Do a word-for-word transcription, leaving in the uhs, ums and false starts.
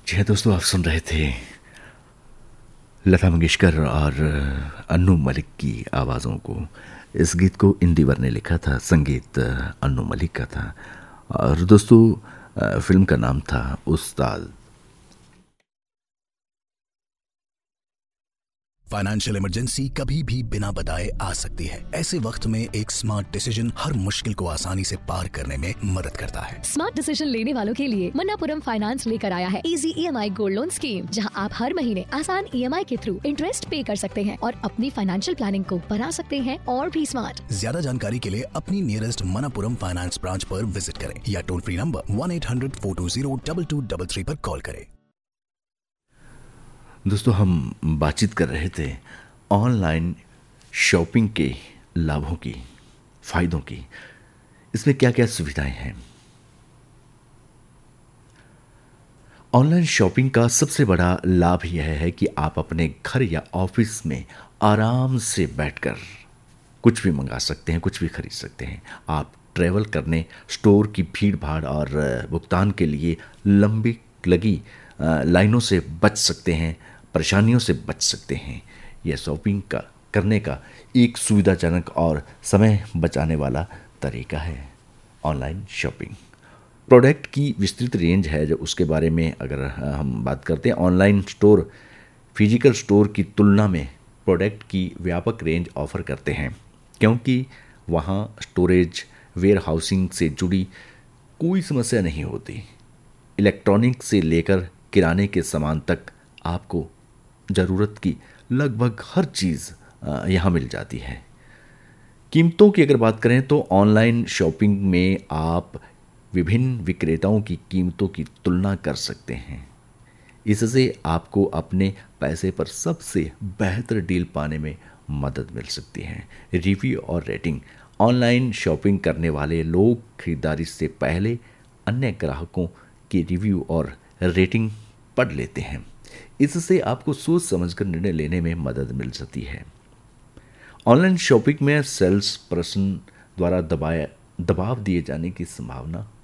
जी हाँ दोस्तों, आप सुन रहे थे लता मंगेशकर और अन्नू मलिक की आवाज़ों को। इस गीत को इंदिवर ने लिखा था, संगीत अन्नू मलिक का था। और दोस्तों, अ, फिल्म का नाम था उस्ताद। फाइनेंशियल इमरजेंसी कभी भी बिना बताए आ सकती है। ऐसे वक्त में एक स्मार्ट डिसीजन हर मुश्किल को आसानी से पार करने में मदद करता है। स्मार्ट डिसीजन लेने वालों के लिए मन्नापुरम फाइनेंस लेकर आया है easy EMI gold loan scheme, जहां आप हर महीने आसान ईएमआई के थ्रू इंटरेस्ट पे कर सकते हैं और अपनी फाइनेंशियल प्लानिंग को बना सकते हैं और भी स्मार्ट। ज्यादा जानकारी के लिए अपनी नियरेस्ट मनापुरम फाइनेंस ब्रांच पर विजिट करें या toll free number one eight hundred four to zero double two double three पर कॉल करें। दोस्तों, हम बातचीत कर रहे थे ऑनलाइन शॉपिंग के लाभों की, फ़ायदों की। इसमें क्या क्या सुविधाएं हैं। ऑनलाइन शॉपिंग का सबसे बड़ा लाभ यह है कि आप अपने घर या ऑफिस में आराम से बैठकर कुछ भी मंगा सकते हैं, कुछ भी खरीद सकते हैं। आप ट्रैवल करने, स्टोर की भीड़ भाड़ और भुगतान के लिए लंबी लगी अ, लाइनों से बच सकते हैं, परेशानियों से बच सकते हैं। यह शॉपिंग का करने का एक सुविधाजनक और समय बचाने वाला तरीका है। ऑनलाइन शॉपिंग प्रोडक्ट की विस्तृत रेंज है, जो उसके बारे में अगर हम बात करते हैं। ऑनलाइन स्टोर फिजिकल स्टोर की तुलना में प्रोडक्ट की व्यापक रेंज ऑफर करते हैं, क्योंकि वहाँ स्टोरेज, वेयर हाउसिंग से जुड़ी कोई समस्या नहीं होती। इलेक्ट्रॉनिक से लेकर किराने के सामान तक आपको ज़रूरत की लगभग हर चीज़ अ, यहाँ मिल जाती है। कीमतों की अगर बात करें तो ऑनलाइन शॉपिंग में आप विभिन्न विक्रेताओं की कीमतों की तुलना कर सकते हैं। इससे आपको अपने पैसे पर सबसे बेहतर डील पाने में मदद मिल सकती है। रिव्यू और रेटिंग ऑनलाइन शॉपिंग करने वाले लोग खरीदारी से पहले अन्य ग्राहकों के रिव्यू और रेटिंग पढ़ लेते हैं। इससे आपको सोच समझकर निर्णय लेने में मदद मिल सकती है। ऑनलाइन शॉपिंग में सेल्स पर्सन द्वारा दबाया दबाव दिए जाने की संभावना